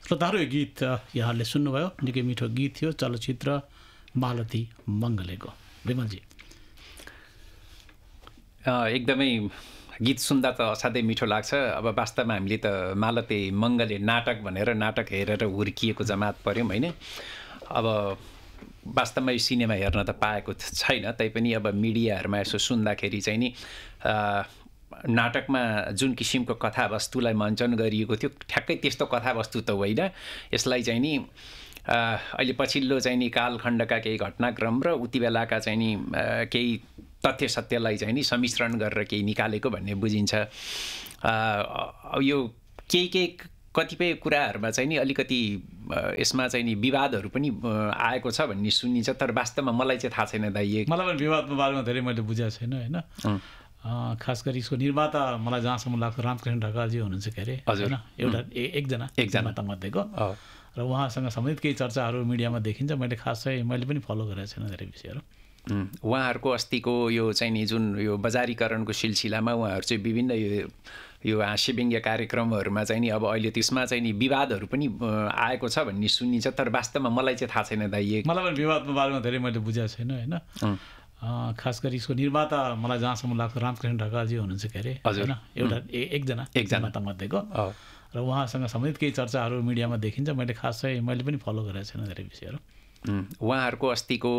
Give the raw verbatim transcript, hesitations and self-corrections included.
श्रोताहरू यो गीत यहाँहरूले सुन्नुभयो, निकै मिठो गीत थियो, चलचित्र मालती मङ्गलेको। विमलजी एकदमै गीत सुन्दा त असाध्यै मिठो लाग्छ। अब वास्तवमा हामीले त मालती मङ्गले नाटक भनेर नाटक हेरेर हुर्किएको जमात पऱ्यौँ होइन। अब वास्तवमा यो सिनेमा हेर्न त पाएको छैन, तैपनि अब मिडियाहरूमा यसो सुन्दाखेरि चाहिँ नि नाटकमा जुन किसिमको कथावस्तुलाई मञ्चन गरिएको थियो ठ्याक्कै त्यस्तो कथावस्तु त होइन। यसलाई चाहिँ नि अहिले पछिल्लो चाहिँ नि कालखण्डका केही घटनाक्रम र उति बेलाका चाहिँ नि केही तथ्य सत्यलाई चाहिँ नि सम्मिश्रण गरेर केही निकालेको भन्ने बुझिन्छ। यो केही केही कतिपय कुराहरूमा चाहिँ नि अलिकति यसमा चाहिँ नि विवादहरू पनि आएको छ भन्ने सुनिन्छ, तर वास्तवमा मलाई चाहिँ थाहा छैन दाइ। मलाई पनि विवादको बारेमा धेरै मैले बुझेको छैन होइन। खास गरी यसको निर्माता मलाई जहाँसम्म लाग्छ रामकृष्ण ढकालजी हुनुहुन्छ के अरे होइन, एउटा एकजना एकजना मध्येको, र उहाँसँग सम्बन्धित केही चर्चाहरू मिडियामा देखिन्छ। मैले खास चाहिँ मैले पनि फलो गरेको छैन धेरै विषयहरू। उहाँहरूको अस्तिको यो चाहिँ नि जुन यो बजारीकरणको सिलसिलामा उहाँहरू चाहिँ विभिन्न यो यो हाँस्य व्यङ्ग्य कार्यक्रमहरूमा चाहिँ नि अब अहिले त्यसमा चाहिँ नि विवादहरू पनि आएको छ भन्ने सुनिन्छ, तर वास्तवमा मलाई चाहिँ थाहा छैन दाइ। मलाई पनि विवादको बारेमा धेरै मैले बुझेको छैन होइन। खास गरी यसको निर्माता मलाई जहाँसम्म लाग्छ रामकृष्ण ढकालजी हुनुहुन्छ के अरे होइन, एउटा एकजना एकजना मध्येको, र उहाँसँग सम्बन्धित केही चर्चाहरू मिडियामा देखिन्छ। मैले खास चाहिँ मैले पनि फलो गरेको छैन धेरै विषयहरू। उहाँहरूको अस्तिको